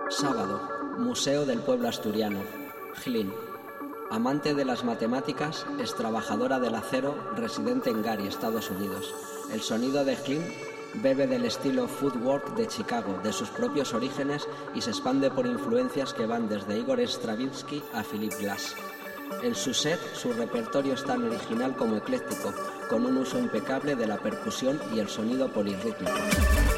Sábado, Museo del Pueblo Asturiano, Glynn. Amante de las matemáticas, es trabajadora del acero, residente en Gary, Estados Unidos. El sonido de Glynn bebe del estilo footwork de Chicago, de sus propios orígenes, y se expande por influencias que van desde Igor Stravinsky a Philip Glass. En su set, su repertorio es tan original como ecléctico, con un uso impecable de la percusión y el sonido polirrítmico.